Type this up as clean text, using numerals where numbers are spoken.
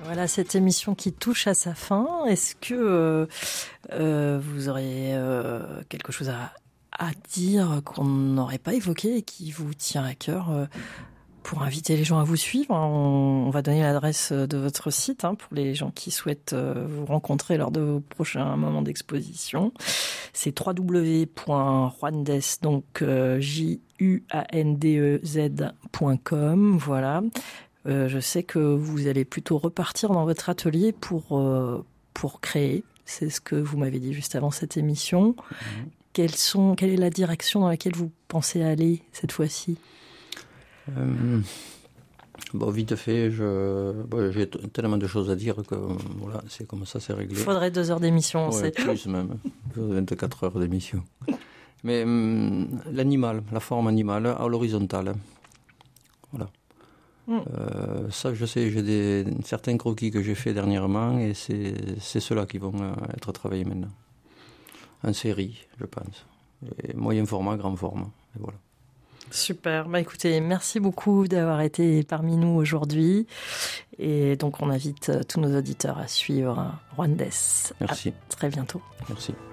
Voilà cette émission qui touche à sa fin. Est-ce que vous auriez quelque chose à dire qu'on n'aurait pas évoqué et qui vous tient à cœur pour inviter les gens à vous suivre? On va donner l'adresse de votre site pour les gens qui souhaitent vous rencontrer lors de vos prochains moments d'exposition. C'est www.juandez, donc juandez.com. Voilà. Je sais que vous allez plutôt repartir dans votre atelier pour créer. C'est ce que vous m'avez dit juste avant cette émission. Quelle est la direction dans laquelle vous pensez aller cette fois-ci? Vite fait, j'ai tellement de choses à dire que voilà, c'est comme ça, c'est réglé. Il faudrait 2 heures d'émission. Ouais, plus même, 24 heures d'émission. Mais l'animal, la forme animale à l'horizontale. Voilà. Ça, je sais, j'ai certains croquis que j'ai fait dernièrement et c'est ceux-là qui vont être travaillés maintenant. En série, je pense. Et moyen format, grand format. Et voilà. Super. Écoutez, merci beaucoup d'avoir été parmi nous aujourd'hui. Et donc, on invite tous nos auditeurs à suivre Juandez. Merci. À très bientôt. Merci.